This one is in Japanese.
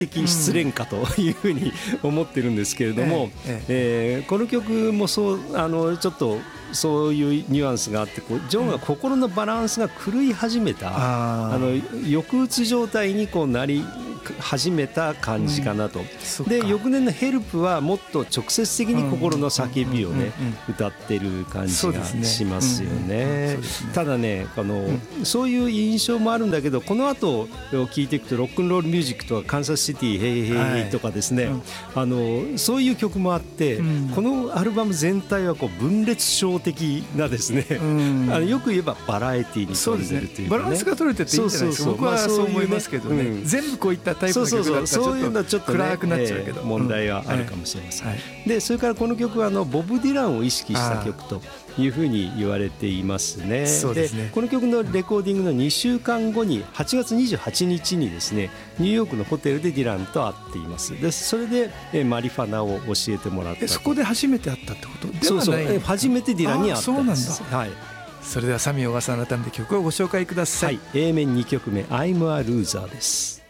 的失恋歌というふうに思ってるんですけれども、この曲もそうちょっとそういうニュアンスがあって、ジョンが心のバランスが狂い始めた、抑うつ状態になり始めた感じかなと。で翌年のヘルプはもっと直接的に心の叫びをね歌ってる感じがしますよね。ただねそういう印象もあるんだけど、この後聴いていくとロックンロールミュージックとかカンサスシティヘイヘイとかですね、そういう曲もあって、このアルバム全体は分裂症的なですね、よく言えばバラエティに富んでるというかね、 バランスが取れてていいんじゃないですか。僕はそう思いますけどね。全部こういったタイプの曲だったらちょっと暗くなっちゃうけど問題はあるかもしれません。でそれからこの曲はボブ・ディランを意識した曲というふうに言われていますね。でこの曲のレコーディングの2週間後に8月28日にですねニューヨークのホテルでディランと会っています。でそれでマリファナを教えてもらった。 そこで初めて会ったってことではない？ そう初めてディランに会ったんです。 それではサミー小笠原、改めて曲をご紹介ください。 A 面2曲目 I'm a Loser です。